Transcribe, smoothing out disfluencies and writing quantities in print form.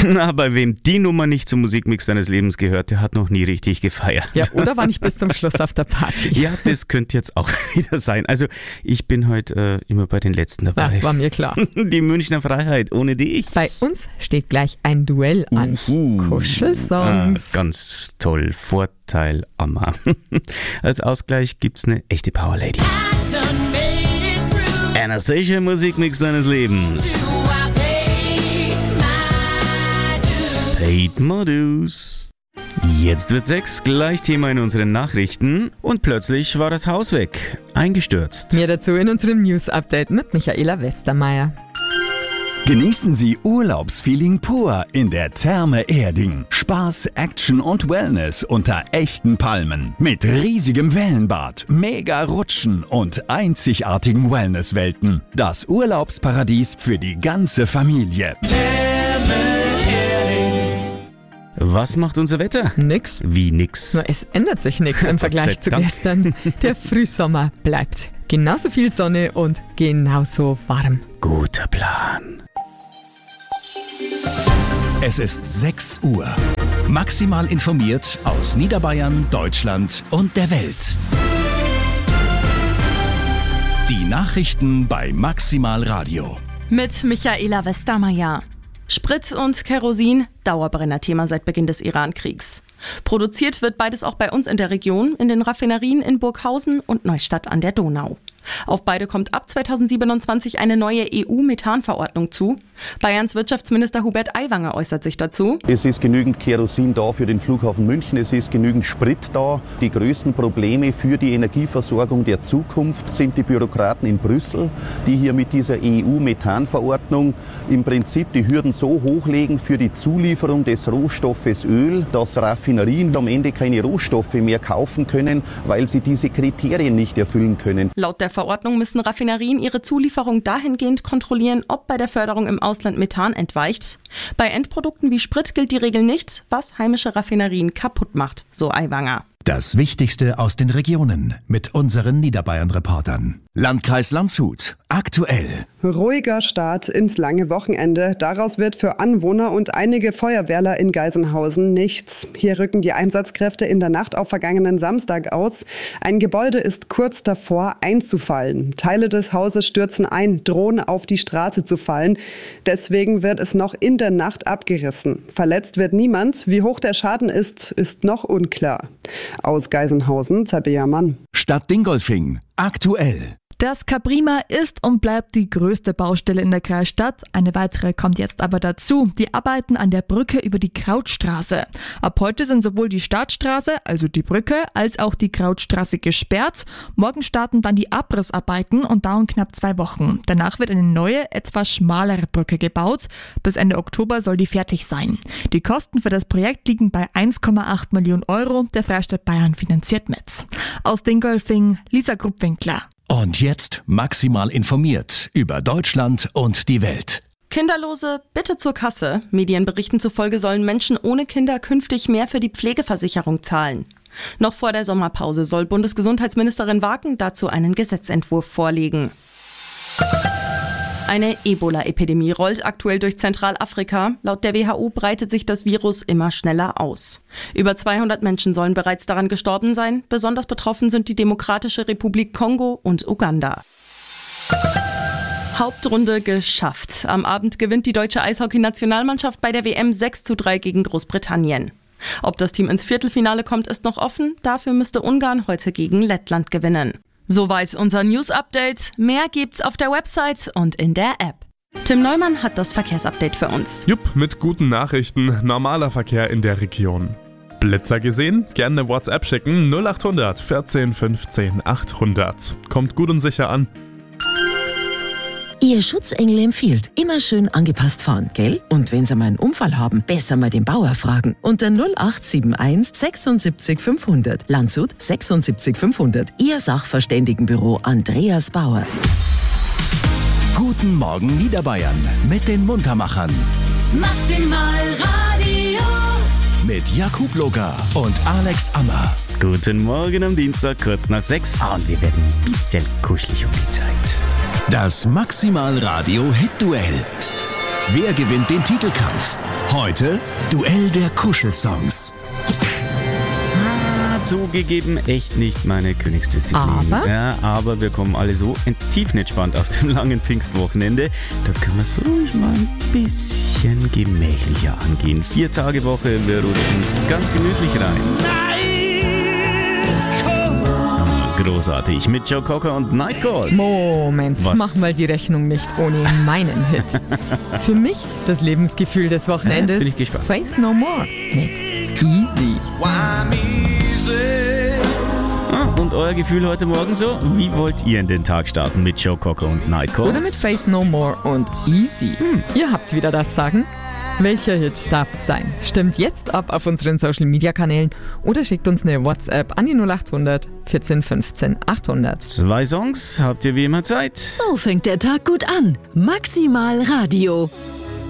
Na, bei wem die Nummer nicht zum Musikmix deines Lebens gehört, der hat noch nie richtig gefeiert. Ja, oder war nicht bis zum Schluss auf der Party. Ja, das könnte jetzt auch wieder sein. Also ich bin heute immer bei den Letzten dabei. Ja, war mir klar. Die Münchner Freiheit, ohne dich. Bei uns steht gleich ein Duell an. Kuschelsongs. Ganz toll, Vorteil Amma. Als Ausgleich gibt's eine echte Powerlady. Anastacia, Musikmix deines Lebens. Paid my dues. Jetzt wird 6, gleich Thema in unseren Nachrichten. Und plötzlich war das Haus weg, eingestürzt. Mehr dazu in unserem News-Update mit Michaela Westermeier. Genießen Sie Urlaubsfeeling pur in der Therme Erding. Spaß, Action und Wellness unter echten Palmen. Mit riesigem Wellenbad, mega Rutschen und einzigartigen Wellnesswelten. Das Urlaubsparadies für die ganze Familie. Therme Erding. Was macht unser Wetter? Nix. Wie nix? Na, es ändert sich nichts im Vergleich zu gestern. Der Frühsommer bleibt. Genauso viel Sonne und genauso warm. Guter Plan. Es ist 6 Uhr. Maximal informiert aus Niederbayern, Deutschland und der Welt. Die Nachrichten bei Maximal Radio. Mit Michaela Westermeier. Sprit und Kerosin, Dauerbrenner-Thema seit Beginn des Iran-Kriegs. Produziert wird beides auch bei uns in der Region, in den Raffinerien in Burghausen und Neustadt an der Donau. Auf beide kommt ab 2027 eine neue EU-Methanverordnung zu. Bayerns Wirtschaftsminister Hubert Aiwanger äußert sich dazu. Es ist genügend Kerosin da für den Flughafen München, es ist genügend Sprit da. Die größten Probleme für die Energieversorgung der Zukunft sind die Bürokraten in Brüssel, die hier mit dieser EU-Methanverordnung im Prinzip die Hürden so hochlegen für die Zulieferung des Rohstoffes Öl, dass Raffinerien am Ende keine Rohstoffe mehr kaufen können, weil sie diese Kriterien nicht erfüllen können. Laut der Verordnung müssen Raffinerien ihre Zulieferung dahingehend kontrollieren, ob bei der Förderung im Ausland Methan entweicht. Bei Endprodukten wie Sprit gilt die Regel nicht, was heimische Raffinerien kaputt macht, so Aiwanger. Das Wichtigste aus den Regionen mit unseren Niederbayern-Reportern. Landkreis Landshut. Aktuell. Ruhiger Start ins lange Wochenende. Daraus wird für Anwohner und einige Feuerwehrler in Geisenhausen nichts. Hier rücken die Einsatzkräfte in der Nacht auf vergangenen Samstag aus. Ein Gebäude ist kurz davor einzufallen. Teile des Hauses stürzen ein, drohen auf die Straße zu fallen. Deswegen wird es noch in der Nacht abgerissen. Verletzt wird niemand. Wie hoch der Schaden ist noch unklar. Aus Geisenhausen, Tabea Mann. Stadt Dingolfing. Aktuell. Das Caprima ist und bleibt die größte Baustelle in der Kreisstadt. Eine weitere kommt jetzt aber dazu. Die Arbeiten an der Brücke über die Krautstraße. Ab heute sind sowohl die Startstraße, also die Brücke, als auch die Krautstraße gesperrt. Morgen starten dann die Abrissarbeiten und dauern knapp 2 Wochen. Danach wird eine neue, etwas schmalere Brücke gebaut. Bis Ende Oktober soll die fertig sein. Die Kosten für das Projekt liegen bei 1,8 Millionen Euro. Der Freistaat Bayern finanziert mit. Aus Dingolfing, Lisa Gruppwinkler. Und jetzt maximal informiert über Deutschland und die Welt. Kinderlose, bitte zur Kasse. Medienberichten zufolge sollen Menschen ohne Kinder künftig mehr für die Pflegeversicherung zahlen. Noch vor der Sommerpause soll Bundesgesundheitsministerin Waken dazu einen Gesetzentwurf vorlegen. Eine Ebola-Epidemie rollt aktuell durch Zentralafrika. Laut der WHO breitet sich das Virus immer schneller aus. Über 200 Menschen sollen bereits daran gestorben sein. Besonders betroffen sind die Demokratische Republik Kongo und Uganda. Hauptrunde geschafft. Am Abend gewinnt die deutsche Eishockey-Nationalmannschaft bei der WM 6:3 gegen Großbritannien. Ob das Team ins Viertelfinale kommt, ist noch offen. Dafür müsste Ungarn heute gegen Lettland gewinnen. Soweit unser News-Update. Mehr gibt's auf der Website und in der App. Tim Neumann hat das Verkehrsupdate für uns. Jupp, mit guten Nachrichten. Normaler Verkehr in der Region. Blitzer gesehen? Gerne eine WhatsApp schicken. 0800 14 15 800. Kommt gut und sicher an. Ihr Schutzengel empfiehlt, immer schön angepasst fahren, gell? Und wenn Sie mal einen Unfall haben, besser mal den Bauer fragen. Unter 0871 76 500. Landshut 76 500. Ihr Sachverständigenbüro Andreas Bauer. Guten Morgen Niederbayern mit den Muntermachern. Maximal Radio. Mit Jakub Loga und Alex Ammer. Guten Morgen am Dienstag, kurz nach 6. Und wir werden ein bisschen kuschelig um die Zeit. Das Maximal Radio Hit Duell. Wer gewinnt den Titelkampf? Heute Duell der Kuschelsongs. Zugegeben, echt nicht meine Königsdisziplin. Aber? Ja, aber wir kommen alle so tiefenentspannt aus dem langen Pfingstwochenende. Da können wir es ruhig mal ein bisschen gemächlicher angehen. 4-Tage-Woche, wir rutschen ganz gemütlich rein. Großartig, mit Joe Cocker und Night Calls. Moment, Was? mach mal die Rechnung nicht ohne meinen Hit. Für mich das Lebensgefühl des Wochenendes. Jetzt bin ich gespannt. Faith No More mit Easy. Und euer Gefühl heute Morgen so? Wie wollt ihr in den Tag starten mit Joe Cocker und Night Calls? Oder mit Faith No More und Easy. Ihr habt wieder das Sagen. Welcher Hit darf es sein? Stimmt jetzt ab auf unseren Social-Media-Kanälen oder schickt uns eine WhatsApp an die 0800 14 15 800. 2 Songs, habt ihr wie immer Zeit? So fängt der Tag gut an. Maximal Radio.